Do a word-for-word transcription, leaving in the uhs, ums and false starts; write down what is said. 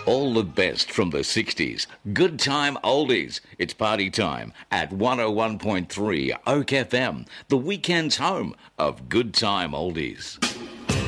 All the best from the sixties. Good time oldies. It's party time at one oh one point three Oak F M, the weekend's home of good time oldies.